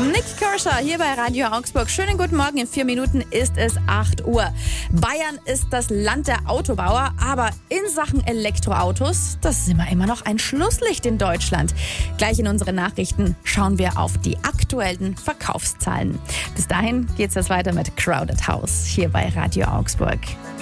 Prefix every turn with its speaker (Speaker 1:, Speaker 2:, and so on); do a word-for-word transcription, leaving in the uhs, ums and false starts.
Speaker 1: Nick Kershaw hier bei Radio Augsburg. Schönen guten Morgen. In vier Minuten ist es acht Uhr. Bayern ist das Land der Autobauer, aber in Sachen Elektroautos, das sind wir immer noch ein Schlusslicht in Deutschland. Gleich in unseren Nachrichten schauen wir auf die aktuellen Verkaufszahlen. Bis dahin geht's jetzt weiter mit Crowded House hier bei Radio Augsburg.